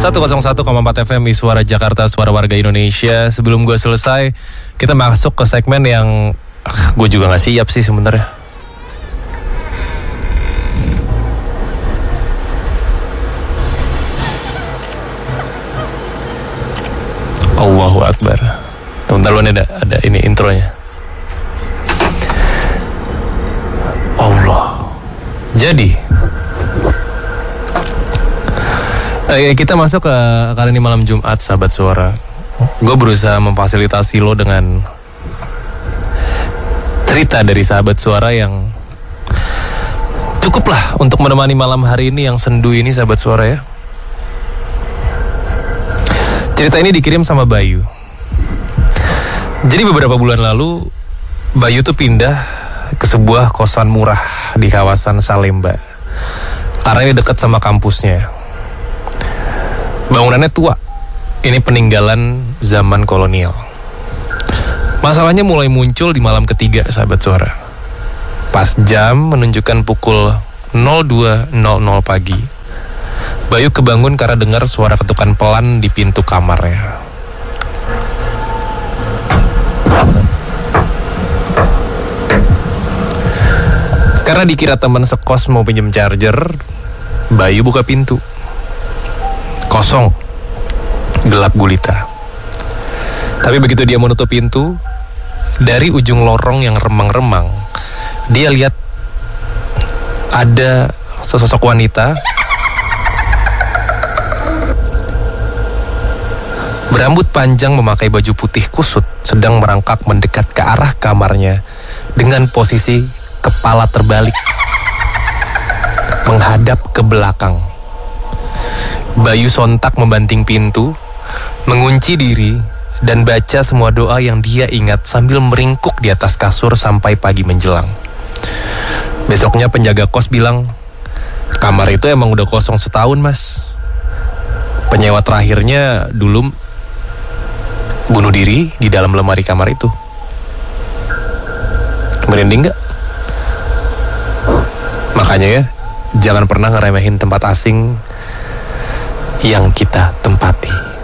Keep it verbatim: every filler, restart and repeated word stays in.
seratus satu koma empat F M Suara Jakarta, suara warga Indonesia. Sebelum gue selesai, kita masuk ke segmen yang ah, gue juga gak siap sih sebenarnya. Allahu Akbar. Bentar lu, ada, ada ini intronya. Allah. Jadi eh, kita masuk ke kali ini malam Jumat, sahabat suara. Gue berusaha memfasilitasi lo dengan cerita dari sahabat suara yang cukuplah untuk menemani malam hari ini yang sendu ini, sahabat suara ya. Cerita ini dikirim sama Bayu. Jadi beberapa bulan lalu Bayu tuh pindah ke sebuah kosan murah di kawasan Salemba karena ini dekat sama kampusnya. Bangunannya tua, ini peninggalan zaman kolonial. Masalahnya mulai muncul di malam ketiga, sahabat suara. Pas jam menunjukkan pukul nol dua nol nol pagi, Bayu kebangun karena dengar suara ketukan pelan di pintu kamarnya. Karena dikira teman sekos mau pinjam charger, Bayu buka pintu. Kosong, gelap gulita. Tapi begitu dia menutup pintu, dari ujung lorong yang remang-remang, dia lihat ada sesosok wanita berambut panjang memakai baju putih kusut sedang merangkak mendekat ke arah kamarnya dengan posisi kepala terbalik menghadap ke belakang. Bayu sontak membanting pintu, mengunci diri, dan baca semua doa yang dia ingat sambil meringkuk di atas kasur sampai pagi menjelang. Besoknya penjaga kos bilang, kamar itu emang udah kosong setahun mas. Penyewa terakhirnya dulu bunuh diri di dalam lemari kamar itu. Merinding gak? Makanya ya, jangan pernah ngeremehin tempat asing yang kita tempati.